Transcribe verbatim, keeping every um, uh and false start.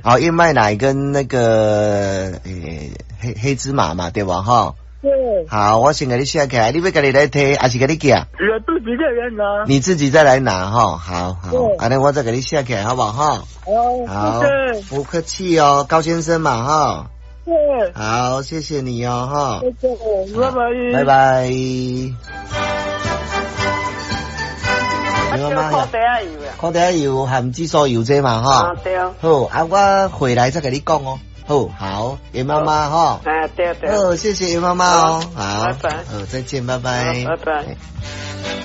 好，燕麦奶跟那个诶、黑黑芝麻嘛，对吧？哈。 对。 好，我先给你写起来，你要给你来提，还是给你寄？ 我自己在来拿。 你自己再来拿哈。好好，安尼我再给你写起来，好不好？哈。 好， 好， 谢谢。 不客气哦，高先生嘛，哈。 对。 好，谢谢你哦，哈。 谢谢，拜拜。 拜拜。 你妈妈烤茶油啊？ 烤茶油含紫苏油这嘛，哈。 啊，对。 好，啊，我回来再给你讲哦。好，好，袁妈妈哈。 啊，对对。 哦，谢谢袁妈妈哦。好， 拜拜。 哦，再见，拜拜。 拜拜。